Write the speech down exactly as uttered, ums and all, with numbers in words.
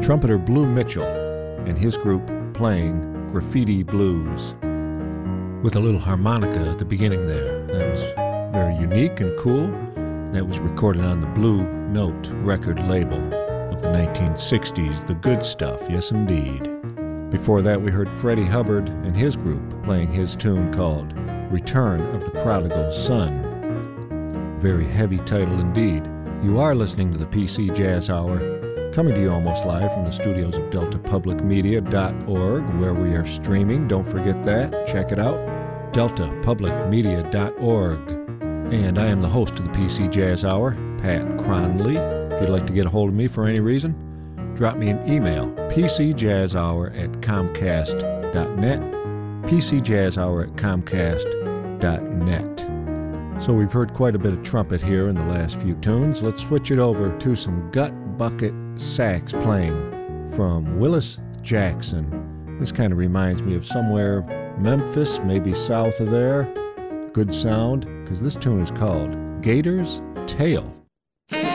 trumpeter Blue Mitchell and his group playing Graffiti Blues with a little harmonica at the beginning there. That was very unique and cool. That was recorded on the Blue Note record label of the nineteen sixties, The Good Stuff, yes indeed. Before that we heard Freddie Hubbard and his group playing his tune called Return of the Prodigal Son. Very heavy title indeed. You are listening to the P C Jazz Hour, coming to you almost live from the studios of delta public media dot org, where we are streaming. Don't forget that. Check it out, delta public media dot org. And I am the host of the P C Jazz Hour, Pat Cronley. If you'd like to get a hold of me for any reason, drop me an email, p c jazz hour at comcast dot net, p c jazz hour at comcast dot net. So we've heard quite a bit of trumpet here in the last few tunes. Let's switch it over to some gut bucket sax playing from Willis Jackson. This kind of reminds me of somewhere Memphis, maybe south of there. Good sound, because this tune is called Gator's Tail.